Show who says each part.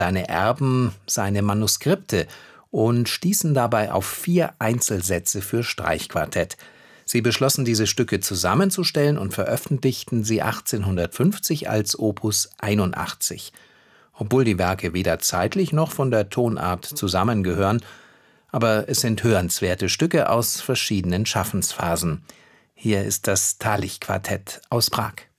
Speaker 1: seine Erben seine Manuskripte und stießen dabei auf 4 Einzelsätze für Streichquartett. Sie beschlossen, diese Stücke zusammenzustellen und veröffentlichten sie 1850 als Opus 81. Obwohl die Werke weder zeitlich noch von der Tonart zusammengehören, aber es sind hörenswerte Stücke aus verschiedenen Schaffensphasen. Hier ist das Thalich-Quartett aus Prag.